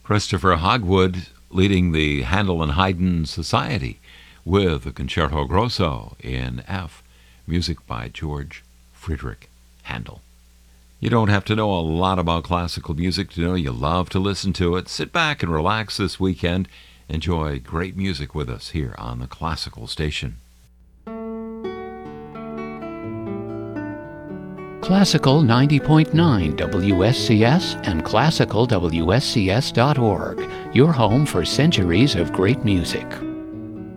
Christopher Hogwood leading the Handel and Haydn Society with the Concerto Grosso in F, music by George Friedrich Handel. You don't have to know a lot about classical music to know you love to listen to it. Sit back and relax this weekend. Enjoy great music with us here on the Classical Station. Classical 90.9 WSCS and classicalwscs.org, your home for centuries of great music.